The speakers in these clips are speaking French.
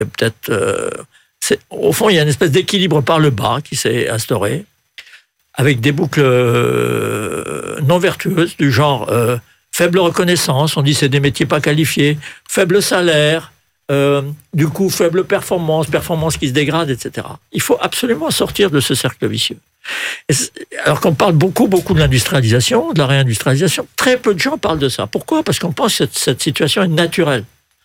Au fond, il y a une espèce d'équilibre par le bas qui s'est instauré, avec des boucles non vertueuses, du genre faible reconnaissance, on dit c'est des métiers pas qualifiés, faible salaire, du coup faible performance qui se dégrade, etc. Il faut absolument sortir de ce cercle vicieux. Alors qu'on parle beaucoup de l'industrialisation, de la réindustrialisation, très peu de gens parlent de ça. Pourquoi ? Parce qu'on pense que cette situation est naturelle.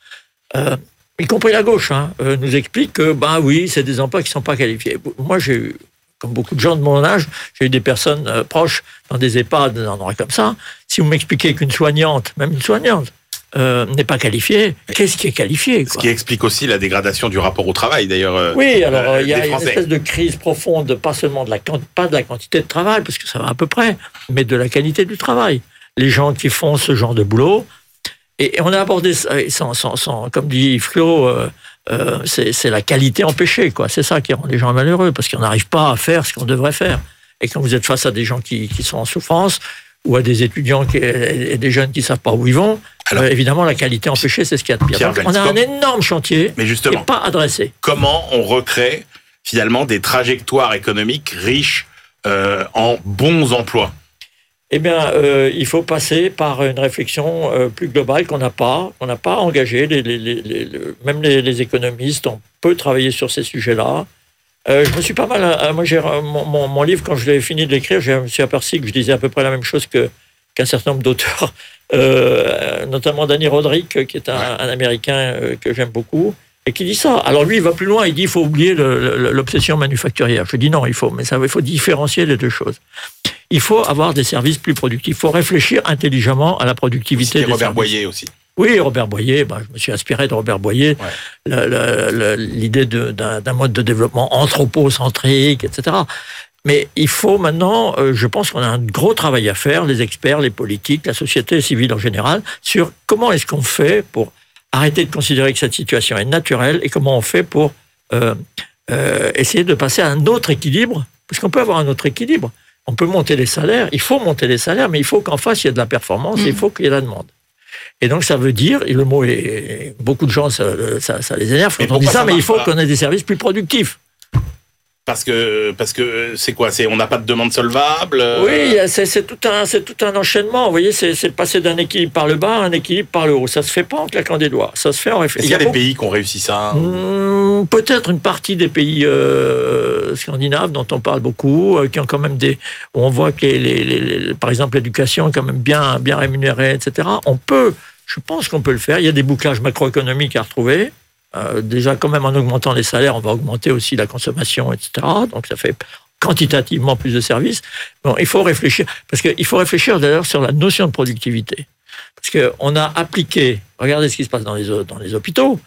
Y compris la gauche, nous explique que, oui, c'est des emplois qui ne sont pas qualifiés. Moi, j'ai eu, comme beaucoup de gens de mon âge, j'ai eu des personnes proches dans des EHPAD, dans des endroits comme ça. Si vous m'expliquez qu'une soignante, même une soignante, n'est pas qualifiée, qu'est-ce qui est qualifié, quoi ? Ce qui explique aussi la dégradation du rapport au travail, d'ailleurs. Oui, alors il y a une espèce de crise profonde, pas seulement pas de la quantité de travail, parce que ça va à peu près, mais de la qualité du travail. Les gens qui font ce genre de boulot, et on a abordé ça, comme dit Yves Clos, c'est la qualité empêchée, quoi. C'est ça qui rend les gens malheureux, parce qu'on n'arrive pas à faire ce qu'on devrait faire. Et quand vous êtes face à des gens qui sont en souffrance, ou à des étudiants et des jeunes qui ne savent pas où ils vont, alors, évidemment, la qualité empêchée, c'est ce qu'il y a de pire. Donc, on a un énorme chantier qui n'est pas adressé. Comment on recrée, finalement, des trajectoires économiques riches en bons emplois ? Eh bien, il faut passer par une réflexion plus globale qu'on n'a pas engagée. Même les économistes, on peut travailler sur ces sujets-là. Je me suis pas mal... moi, mon livre, quand je l'ai fini de l'écrire, je me suis aperçu que je disais à peu près la même chose qu'un certain nombre d'auteurs, notamment Danny Roderick, qui est un Américain que j'aime beaucoup, et qui dit ça. Alors lui, il va plus loin, il dit qu'il faut oublier l'obsession manufacturière. Je dis non, il faut différencier les deux choses. Il faut avoir des services plus productifs. Il faut réfléchir intelligemment à la productivité des Robert services. Boyer aussi. Oui, Robert Boyer, je me suis inspiré de Robert Boyer, l'idée d'un mode de développement anthropocentrique, etc. Mais il faut maintenant, je pense qu'on a un gros travail à faire, les experts, les politiques, la société civile en général, sur comment est-ce qu'on fait pour arrêter de considérer que cette situation est naturelle et comment on fait pour essayer de passer à un autre équilibre, parce qu'on peut avoir un autre équilibre. On peut monter les salaires, il faut monter les salaires, mais il faut qu'en face, il y ait de la performance, il faut qu'il y ait de la demande. Et donc, ça veut dire, et le mot est... Beaucoup de gens, ça les énerve quand on dit ça, mais il faut qu'on ait des services plus productifs. Parce que c'est quoi ? On n'a pas de demande solvable. Oui, c'est tout un enchaînement. Vous voyez, c'est passer d'un équilibre par le bas à un équilibre par le haut. Ça se fait pas en claquant des doigts. Ça se fait en réfléchissant. Est-ce qu'il y a des pays qui ont réussi ça ? Peut-être une partie des pays scandinaves dont on parle beaucoup, qui ont quand même où on voit que par exemple l'éducation est quand même bien rémunérée, etc. Je pense qu'on peut le faire. Il y a des bouclages macroéconomiques à retrouver. Déjà, quand même, en augmentant les salaires, on va augmenter aussi la consommation, etc. Donc, ça fait quantitativement plus de services. Bon, il faut réfléchir. Parce qu'il faut réfléchir d'ailleurs sur la notion de productivité. Parce qu'on a appliqué, regardez ce qui se passe dans les hôpitaux.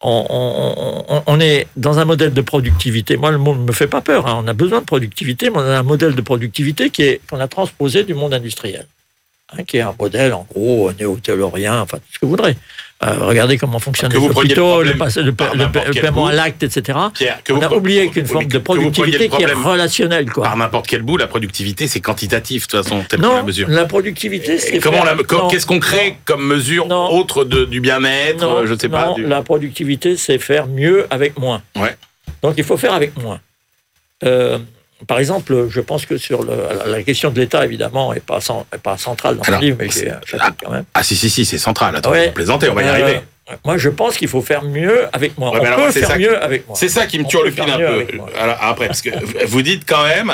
On est dans un modèle de productivité. Moi, le mot ne me fait pas peur. On a besoin de productivité, mais on a un modèle de productivité qu'on a transposé du monde industriel. Qui est un modèle, en gros, néo-taylorien, enfin, tout ce que vous voudrez. Regardez comment fonctionnent les hôpitaux, le paiement à l'acte, etc. Pierre, on a oublié qu'une forme de productivité qui est relationnelle, quoi. Par n'importe quel bout, la productivité, c'est quantitatif, de toute façon, telle que la mesure. La productivité, c'est... Qu'est-ce qu'on crée comme mesure autre du bien-être, je ne sais pas. La productivité, c'est faire mieux avec moins. Ouais. Donc, il faut faire avec moins. Par exemple, je pense que sur la question de l'État, évidemment, n'est pas centrale dans le livre, mais j'ai un chapitre quand même. Ah si, c'est central. Attends, vous plaisantez, on va y arriver. Moi, je pense qu'il faut faire mieux avec moi. On peut faire mieux avec moi. C'est ça qui me turlupine un peu. Alors, après, parce que vous dites quand même,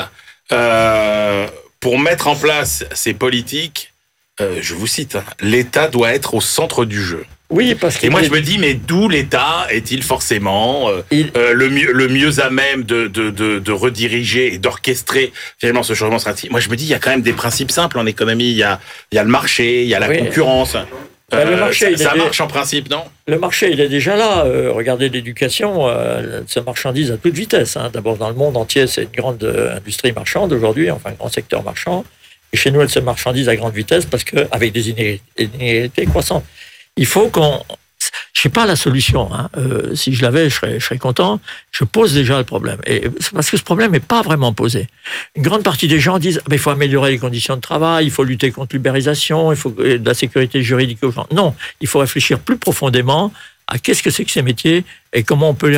pour mettre en place ces politiques, je vous cite, l'État doit être au centre du jeu. Oui, parce que... Et moi, je me dis, mais d'où l'État est-il forcément le mieux à même de rediriger et d'orchestrer finalement ce changement stratégique ? Moi, je me dis, il y a quand même des principes simples en économie. Il y a le marché, il y a la concurrence. Le marché, ça marche en principe, non ? Le marché, il est déjà là. Regardez l'éducation, se marchandise à toute vitesse. D'abord, dans le monde entier, c'est une grande industrie marchande aujourd'hui, enfin un grand secteur marchand. Et chez nous, elle se marchandise à grande vitesse parce qu'avec des inégalités croissantes. Il faut qu'on... Je n'ai pas la solution. Si je l'avais, je serais content. Je pose déjà le problème. Et c'est parce que ce problème n'est pas vraiment posé. Une grande partie des gens disent il faut améliorer les conditions de travail, il faut lutter contre l'ubérisation, il faut de la sécurité juridique aux gens. Non, il faut réfléchir plus profondément à qu'est-ce que c'est que ces métiers et comment on peut les